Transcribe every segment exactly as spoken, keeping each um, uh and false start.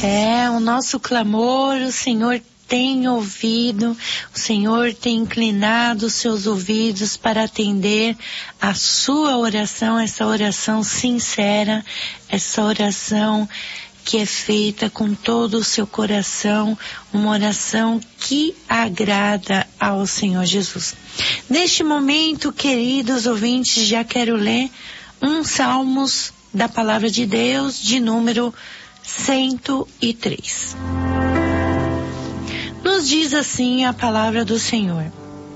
É, o nosso clamor, o Senhor tem ouvido, o Senhor tem inclinado os seus ouvidos para atender a sua oração, essa oração sincera, essa oração que é feita com todo o seu coração, uma oração que agrada ao Senhor Jesus. Neste momento, queridos ouvintes, já quero ler um Salmos da Palavra de Deus, de número cento e três. Nos diz assim a palavra do Senhor: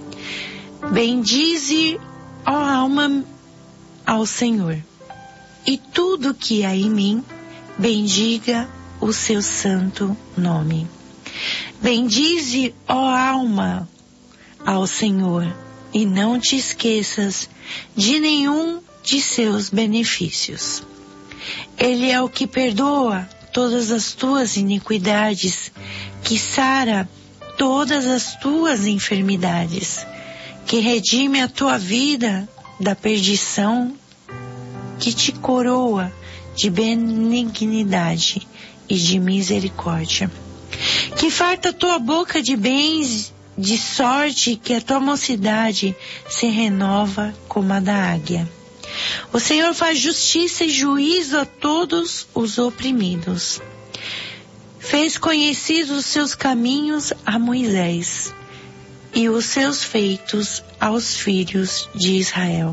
bendize, ó alma, ao Senhor, e tudo que há em mim, bendiga o seu santo nome. Bendize, ó alma, ao Senhor, e não te esqueças de nenhum de seus benefícios. Ele é o que perdoa todas as tuas iniquidades, que sara todas as tuas enfermidades, que redime a tua vida da perdição, que te coroa de benignidade e de misericórdia, que farta a tua boca de bens, de sorte que a tua mocidade se renova como a da águia. O Senhor faz justiça e juízo a todos os oprimidos. Fez conhecidos os seus caminhos a Moisés e os seus feitos aos filhos de Israel.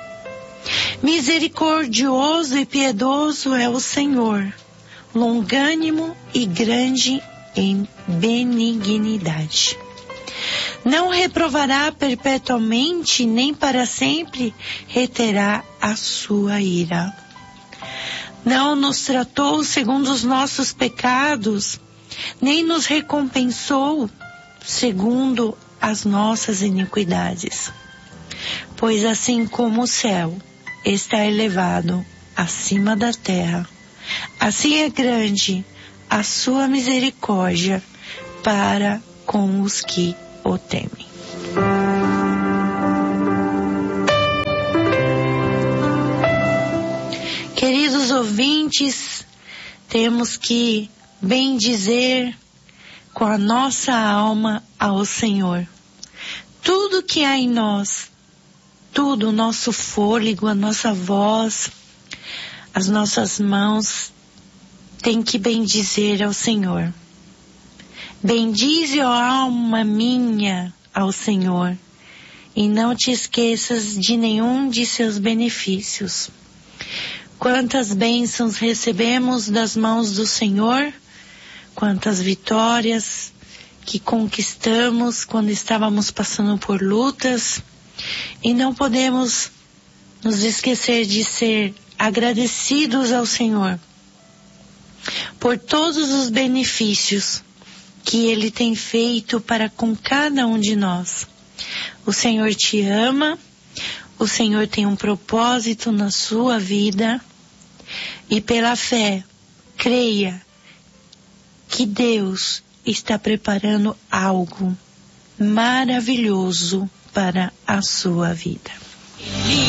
Misericordioso e piedoso é o Senhor, longânimo e grande em benignidade. Não reprovará perpetuamente, nem para sempre reterá a sua ira. Não nos tratou segundo os nossos pecados, nem nos recompensou segundo as nossas iniquidades. Pois assim como o céu está elevado acima da terra, assim é grande a sua misericórdia para com os que o temem. Queridos ouvintes, temos que bendizer com a nossa alma ao Senhor. Tudo que há em nós, tudo, o nosso fôlego, a nossa voz, as nossas mãos, tem que bendizer ao Senhor. Bendize, ó alma minha, ao Senhor, e não te esqueças de nenhum de seus benefícios. Quantas bênçãos recebemos das mãos do Senhor, quantas vitórias que conquistamos quando estávamos passando por lutas, e não podemos nos esquecer de ser agradecidos ao Senhor por todos os benefícios que Ele tem feito para com cada um de nós. O Senhor te ama, o Senhor tem um propósito na sua vida, e pela fé, creia que Deus está preparando algo maravilhoso para a sua vida.